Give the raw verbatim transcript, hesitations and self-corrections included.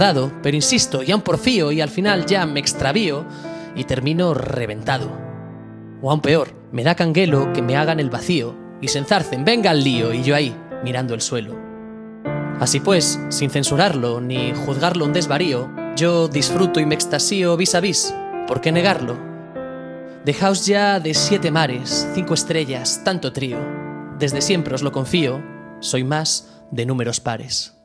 Pero insisto y aún porfío y al final ya me extravío y termino reventado. O aún peor, me da canguelo que me hagan el vacío y se enzarcen, venga al lío, y yo ahí, mirando el suelo. Así pues, sin censurarlo ni juzgarlo un desvarío, yo disfruto y me extasío vis a vis. ¿Por qué negarlo? Dejaos ya de siete mares, cinco estrellas, tanto trío. Desde siempre os lo confío, soy más de números pares.